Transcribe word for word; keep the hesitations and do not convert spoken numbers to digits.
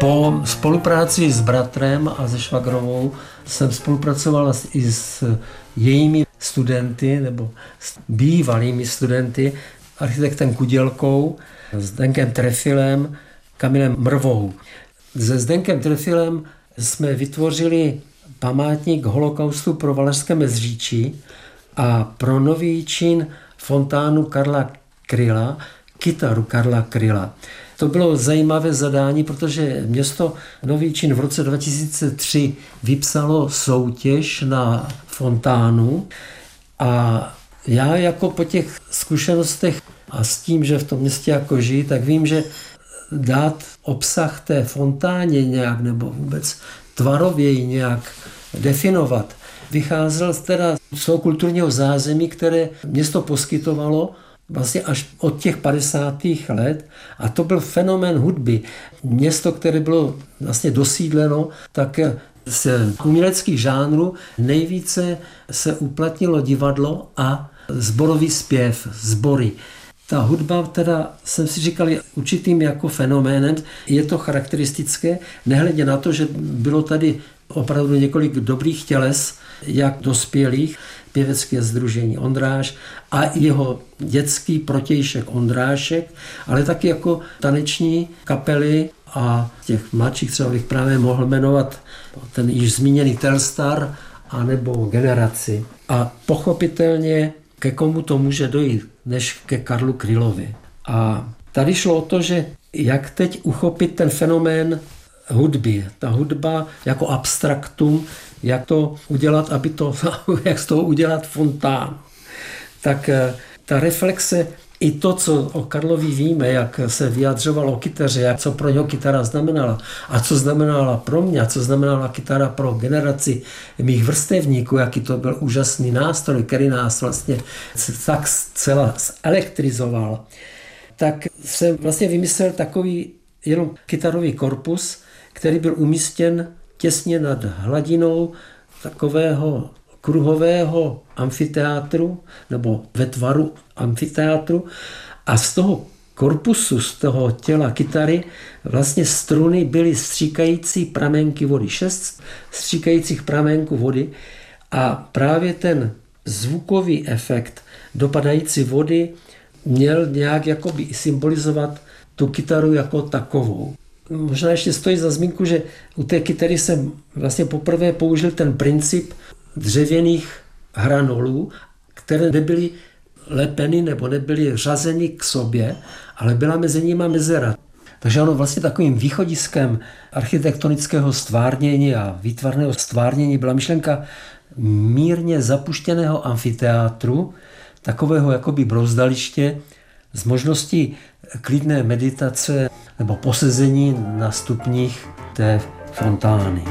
Po spolupráci s bratrem a se švagrovou jsem spolupracoval i s jejími studenty, nebo s bývalými studenty, architektem Kudělkou, Zdenkem Trefilem, Kamilem Mrvou. Se Zdenkem Trefilem jsme vytvořili památník holokaustu pro Valašské Mezříčí a pro Nový Jičín fontánu Karla Kryla, kytaru Karla Kryla. To bylo zajímavé zadání, protože město Nový Jičín v roce dva tisíce tři vypsalo soutěž na fontánu a já jako po těch zkušenostech a s tím, že v tom městě jako žijí, tak vím, že dát obsah té fontáně nějak nebo vůbec tvarově ji nějak definovat, vycházel teda z toho kulturního zázemí, které město poskytovalo vlastně až od těch padesátých let a to byl fenomén hudby. Město, které bylo vlastně dosídleno, tak z uměleckých žánrů nejvíce se uplatnilo divadlo a sborový zpěv, sbory. Ta hudba teda, jsem si říkal, je určitým jako fenoménem, je to charakteristické, nehledě na to, že bylo tady opravdu několik dobrých těles, jak dospělých, pěvecké sdružení Ondráš a jeho dětský protějšek Ondrášek, ale taky jako taneční kapely a těch mladších třeba bych právě mohl jmenovat ten již zmíněný Telstar anebo Generaci. A pochopitelně ke komu to může dojít, než ke Karlu Krylovi. A tady šlo o to, že jak teď uchopit ten fenomén hudby. Ta hudba jako abstraktum, jak to udělat, aby to, jak z toho udělat fontán. Tak ta reflexe, i to, co o Karlovi víme, jak se vyjadřoval o kytaře, jak co pro něho kytara znamenala a co znamenala pro mě, a co znamenala kytara pro generaci mých vrstevníků, jaký to byl úžasný nástroj, který nás vlastně tak zcela zelektrizoval, tak jsem vlastně vymyslel takový jenom kytarový korpus, který byl umístěn těsně nad hladinou takového kruhového amfiteátru nebo ve tvaru amfiteátru a z toho korpusu, z toho těla kytary vlastně struny byly stříkající pramenky vody, šest stříkajících pramenků vody a právě ten zvukový efekt dopadající vody měl nějak jakoby symbolizovat tu kytaru jako takovou. Možná ještě stojí za zmínku, že u té kytary jsem vlastně poprvé použil ten princip dřevěných hranolů, které nebyly lepeny nebo nebyly řazeny k sobě, ale byla mezi nimi mezera. Takže ono vlastně takovým východiskem architektonického stvárnění a výtvarného stvárnění byla myšlenka mírně zapuštěného amfiteátru, takového jakoby brouzdaliště s možností klidné meditace nebo posezení na stupních té fontány.